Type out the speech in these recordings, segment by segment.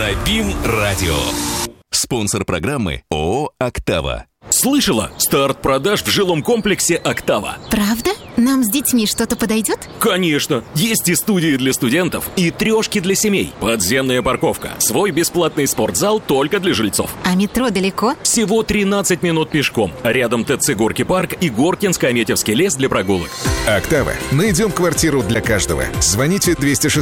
на БИМ-радио. Спонсор программы ООО «Октава». Слышала? Старт продаж в жилом комплексе «Октава». Правда? Нам с детьми что-то подойдет? Конечно! Есть и студии для студентов, и трешки для семей. Подземная парковка. Свой бесплатный спортзал только для жильцов. А метро далеко? Всего 13 минут пешком. Рядом ТЦ «Горки парк» и Горкинско-Аметьевский лес для прогулок. «Октава». Найдем квартиру для каждого. Звоните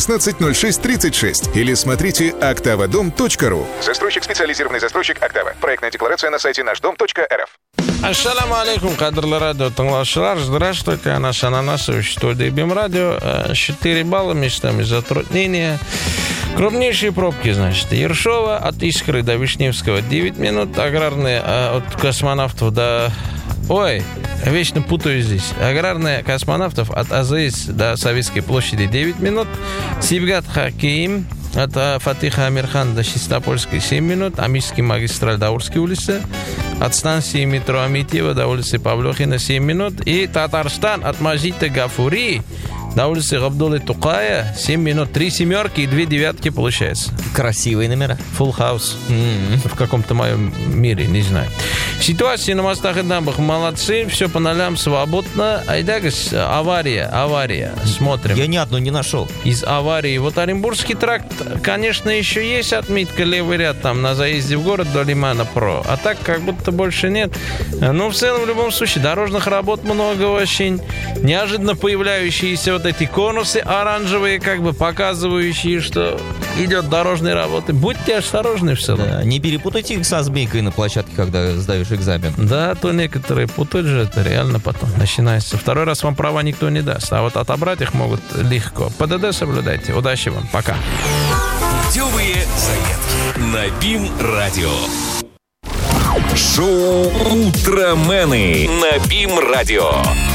216-06-36 или смотрите oktavadom.ru. Застройщик, специализированный застройщик «Октава». Проектная декларация на сайте нашдом.рф. Ассаламу алейкум, кадрлы радио тыңлаушылар. Здравствуйте, наш ананасовый студии БИМ-радио. 4 балла, местами затруднения. Крупнейшие пробки, значит. Ершова от Искры до Вишневского 9 минут. Аграрные от космонавтов до... Ой, вечно путаю здесь. Аграрные космонавтов от АЗС до Советской площади 9 минут. Сибгат Хаким от Фатиха Амирхан до Чистопольской 7 минут. Амирский магистраль до Урской улицы. От станции метро Аметьева до улицы Павлохина 7 минут. И Татарстан от Мажита Гафури до улицы Габдулы Тукая 7 минут. 3 семерки и 2 девятки получается. Красивые номера. Full house. В каком-то моем мире, не знаю. Ситуация на мостах и дамбах молодцы. Все по нолям, свободно. Айдагас, авария. Смотрим. Я ни одну не нашел. Из аварии. Вот Оренбургский тракт, конечно, еще есть отметка, левый ряд там на заезде в город до Лимана Про. А так как будто больше нет. Ну, в целом, в любом случае, дорожных работ много очень. Неожиданно появляющиеся вот эти конусы оранжевые, как бы показывающие, что идет дорожные работы. Будьте осторожны в целом. Да, не перепутайте их со змейкой на площадке, когда сдаешь экзамен. Да, то некоторые путают же, это реально потом начинается. Второй раз вам права никто не даст, а вот отобрать их могут легко. ПДД соблюдайте. Удачи вам. Пока. Путевые заметки на БИМ-радио. Шоу «Утромены» на БИМ-радио.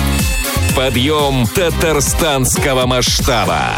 Подъем татарстанского масштаба.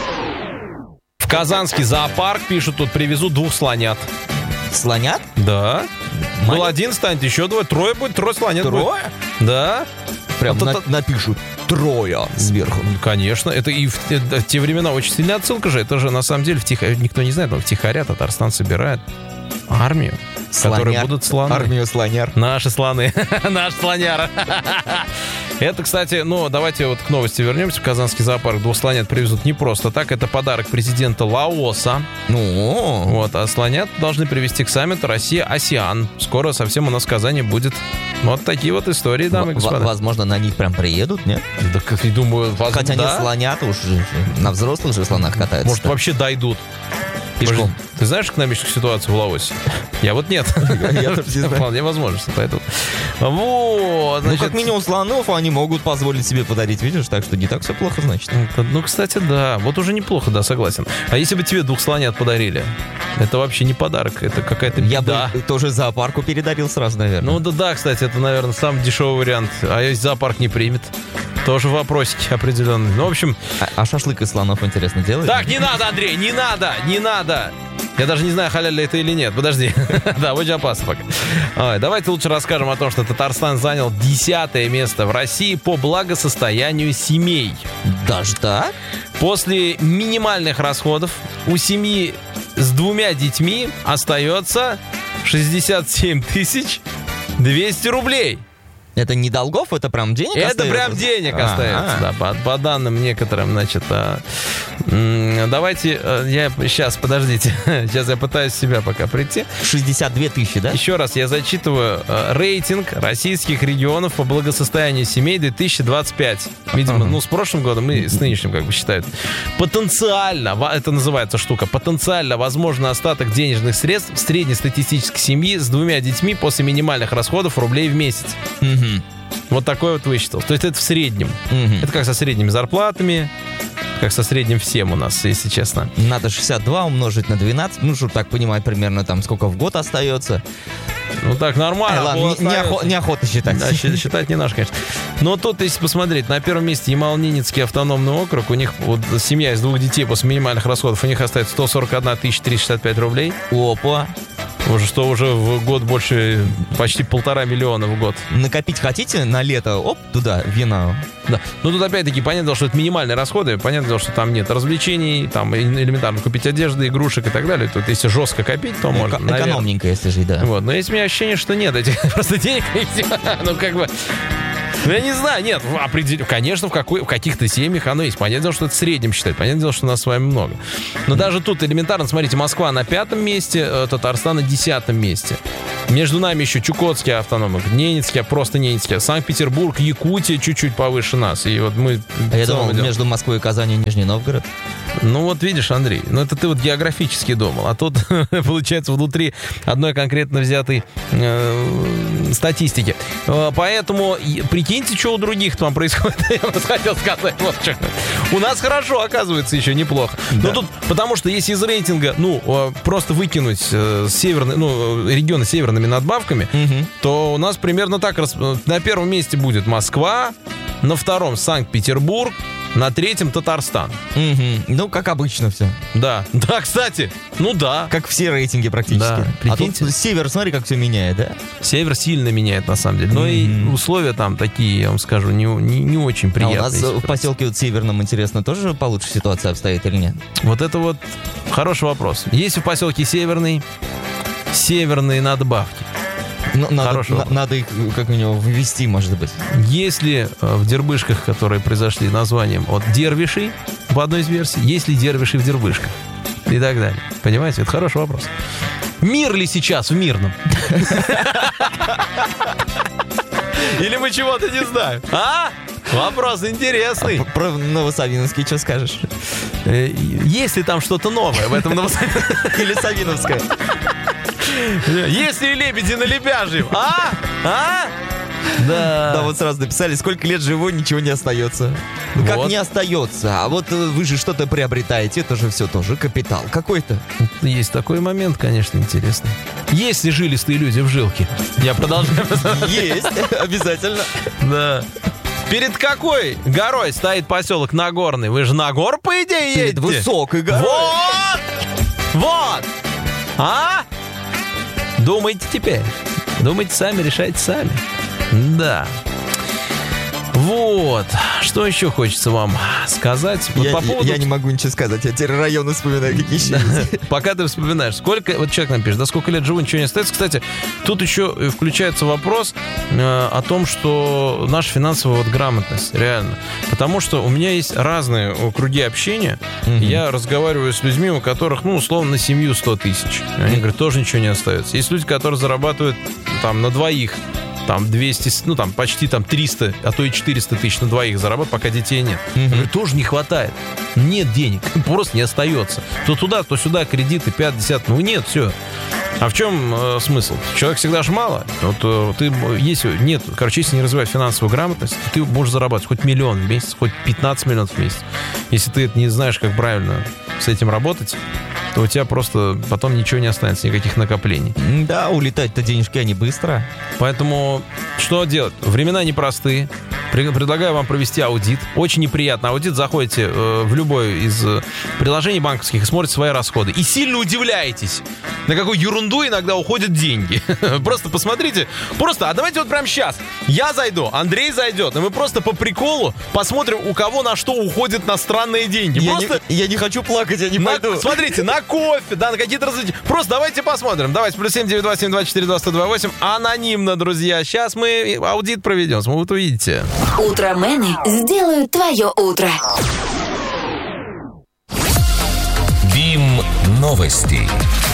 В Казанский зоопарк, пишут, тут привезут 2 слонят. Слонят? Да. Был 1, станет еще 2, 3 будет, 3 слонят. 3? Будет. Да. Прям напишут 3 сверху. Конечно, это и в те времена очень сильная отсылка же. Это же на самом деле никто не знает, но втихаря Татарстан собирает армию, которые будут слоны. Армию слоняр. Наши слоны. Наш слоняр. Это, кстати, давайте вот к новости вернемся. В Казанский зоопарк 2 слонят привезут не просто так. Это подарок президента Лаоса. Вот, а слонят должны привезти к саммиту Россия-АСЕАН. Скоро совсем у нас в Казани будет вот такие вот истории, дамы и господа. Возможно, на них прям приедут, нет? Да, как я думаю, возможно, хотя они слонят уж на взрослых же слонах катаются. Может, вообще дойдут. Пешком. Ты знаешь экономическую ситуацию в Лаосе? Я вот нет. Я тоже не знаю. Вполне возможно, поэтому... Вот, значит... как минимум слонов они могут позволить себе подарить, видишь? Так что не так все плохо, значит. Кстати, да. Вот уже неплохо, да, согласен. А если бы тебе 2 слонят подарили? Это вообще не подарок, это какая-то беда. Я бы тоже зоопарку передарил сразу, наверное. Да, кстати, это, наверное, самый дешевый вариант. А если зоопарк не примет? Тоже вопросики определенные. В общем... А шашлык из слонов, интересно, делать? Так, не надо, Андрей, не надо. Я даже не знаю, халяль ли это или нет. Подожди. Да, очень опасно пока. Давайте лучше расскажем о том, что Татарстан занял 10-е место в России по благосостоянию семей. Даже так? После минимальных расходов у семьи с 2 детьми остается 67 200 рублей. Это не долгов, это прям денег остается? Это прям денег остается, да, по данным некоторым, значит. Давайте, подождите, сейчас я пытаюсь себя пока прийти. 62 тысячи, да? Еще раз, я зачитываю рейтинг российских регионов по благосостоянию семей 2025. Видимо, с прошлым годом и с нынешним, как бы считают. Потенциально, это называется штука, потенциально возможно остаток денежных средств в среднестатистической семьи с 2 детьми после минимальных расходов рублей в месяц. Вот такой вот высчитал. То есть это в среднем. Это как со средними зарплатами, как со средним всем у нас, если честно. Надо 62 умножить на 12, чтобы так понимать примерно там сколько в год остается. Так нормально. Ладно, неохота считать. Да, считать не наш, конечно. Но тут, если посмотреть, на первом месте Ямало-Ненецкий автономный округ. У них вот семья из 2 детей после минимальных расходов, у них остается 141 365 рублей. Опа. Уже в год больше, почти 1,5 миллиона в год. Накопить хотите на лето? Оп, туда, вина. Да. Ну, тут опять-таки, понятно, что это минимальные расходы. Понятно, что там нет развлечений, там элементарно купить одежду, игрушек и так далее. Тут если жестко копить, то можно, наверное. Экономненько, если жить, да. Вот. Но есть у меня ощущение, что нет этих просто денег. Ну, как бы... Ну, я не знаю, нет, конечно, в каких-то семьях оно есть. Понятное дело, что это в среднем считать. Понятное дело, что у нас с вами много. Но даже тут элементарно, смотрите, Москва на 5-м месте, Татарстан на 10-м месте. Между нами еще Чукотский автономный, Ненецкий, просто Ненецкий, Санкт-Петербург, Якутия чуть-чуть повыше нас. И вот мы... Я думал, между Москвой и Казанью и Нижний Новгород. Ну вот видишь, Андрей, ну это ты вот географически думал, а тут получается внутри одной конкретно взятой статистики. Поэтому прикиньте, что у других там происходит. Я просто хотел сказать, вот что. У нас хорошо, оказывается, еще неплохо. Да. Ну тут, потому что если из рейтинга, просто выкинуть регионы с северными надбавками, то у нас примерно так, на первом месте будет Москва, на втором Санкт-Петербург, на третьем Татарстан. Ну, как обычно все. Да. Да, кстати. Ну да. Как все рейтинги практически. Да. Прикиньте. А тут север, смотри, как все меняет, да? Север сильно меняет, на самом деле. Но и условия там такие, я вам скажу, не очень приятные. А у нас в поселке вот Северном, интересно, тоже получше ситуация обстоит или нет? Вот это вот хороший вопрос. Есть в поселке Северный северные надбавки. Надо их как минимум ввести, может быть. Если в дербышках, которые произошли названием от дервишей, в одной из версий, есть ли дервиши в дербышках? И так далее. Понимаете? Это хороший вопрос. Мир ли сейчас в Мирном? Или мы чего-то не знаем? А? Вопрос интересный. Про Новосавиновский что скажешь? Есть ли там что-то новое в этом Новосавиновском? Или Савиновское? Есть ли лебеди на Лебяжьем? А? Да. Да, вот сразу написали, сколько лет живу, ничего не остается. Ну, как не остается? А вот вы же что-то приобретаете, это же все тоже капитал какой-то. Есть такой момент, конечно, интересный. Есть ли жилистые люди в жилке? Я продолжаю. Есть, обязательно. Да. Перед какой горой стоит поселок Нагорный? Вы же на гор, по идее, едете? Перед высокой горой. Вот! А? Думайте теперь. Думайте сами, решайте сами. Да. Вот. Что еще хочется вам сказать? Я не могу ничего сказать. Я теперь районы вспоминаю, какие еще есть. Пока ты вспоминаешь. Вот человек нам пишет, сколько лет живу, ничего не остается. Кстати, тут еще включается вопрос о том, что наша финансовая грамотность, реально. Потому что у меня есть разные круги общения. Я разговариваю с людьми, у которых, условно, на семью 100 тысяч. Они говорят, тоже ничего не остается. Есть люди, которые зарабатывают там на двоих. Там 200, почти 300, а то и 400 тысяч на двоих заработать, пока детей нет. Говорю, тоже не хватает. Нет денег, просто не остается. То туда, то сюда кредиты 50. Нет, все. А в чем смысл? Человек всегда же мало. Вот если не развивать финансовую грамотность, ты можешь зарабатывать хоть 1 миллион в месяц, хоть 15 миллионов в месяц. Если ты не знаешь, как правильно с этим работать, то у тебя просто потом ничего не останется, никаких накоплений. Да, улетать-то денежки, они быстро. Поэтому что делать? Времена непростые. Предлагаю вам провести аудит. Очень неприятный аудит. Заходите в любое из приложений банковских и смотрите свои расходы. И сильно удивляетесь, на какую ерунду иногда уходят деньги. Просто посмотрите. А давайте вот прямо сейчас. Я зайду, Андрей зайдет, и мы просто по приколу посмотрим, у кого на что уходят на странные деньги. Я не хочу плакать, я не пойду. Смотрите, на кофе, на какие-то развлечения. Просто давайте посмотрим. Давайте, +7 927 24 22 28. Анонимно, друзья. Сейчас мы аудит проведем. Вы вот увидите. Утромены сделают твое утро. БИМ новости.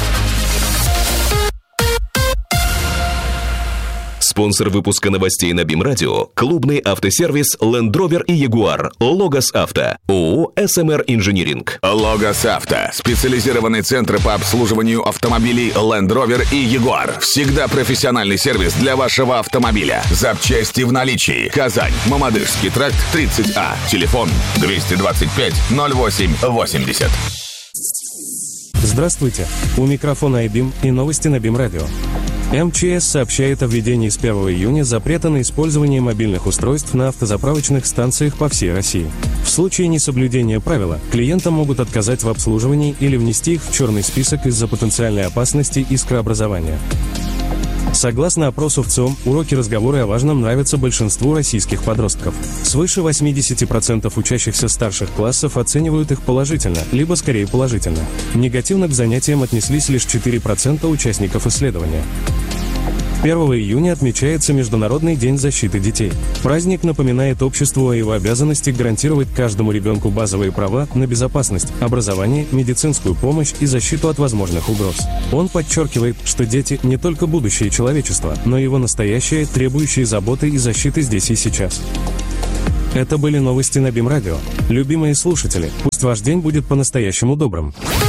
Спонсор выпуска новостей на БИМ Радио – клубный автосервис Land Rover и Jaguar Logos Авто, ООО СМР Инжиниринг. Logos Авто – специализированный центр по обслуживанию автомобилей Land Rover и Jaguar. Всегда профессиональный сервис для вашего автомобиля. Запчасти в наличии. Казань, Мамадышский тракт, 30А. Телефон 225 08 80. Здравствуйте. У микрофона iBIM и новости на БИМ Радио. МЧС сообщает о введении с 1 июня запрета на использование мобильных устройств на автозаправочных станциях по всей России. В случае несоблюдения правила, клиентам могут отказать в обслуживании или внести их в черный список из-за потенциальной опасности искрообразования. Согласно опросу ВЦИОМ, уроки разговоры о важном нравятся большинству российских подростков. Свыше 80% учащихся старших классов оценивают их положительно, либо скорее положительно. Негативно к занятиям отнеслись лишь 4% участников исследования. 1 июня отмечается Международный день защиты детей. Праздник напоминает обществу о его обязанности гарантировать каждому ребенку базовые права на безопасность, образование, медицинскую помощь и защиту от возможных угроз. Он подчеркивает, что дети не только будущее человечества, но и его настоящее, требующее заботы и защиты здесь и сейчас. Это были новости на БИМ Радио. Любимые слушатели, пусть ваш день будет по-настоящему добрым.